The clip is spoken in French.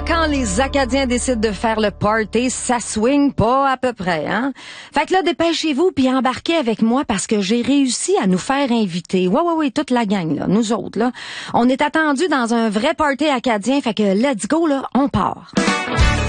quand les Acadiens décident de faire le party, ça swing pas à peu près, hein? Fait que là, dépêchez-vous puis embarquez avec moi parce que j'ai réussi à nous faire inviter. Ouais, toute la gang, là, nous autres, là. On est attendus dans un vrai party acadien, fait que let's go, là, on part.